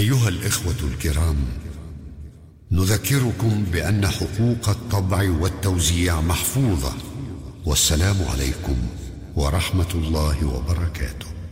أيها الإخوة الكرام، نذكركم بأن حقوق الطبع والتوزيع محفوظة. والسلام عليكم ورحمة الله وبركاته.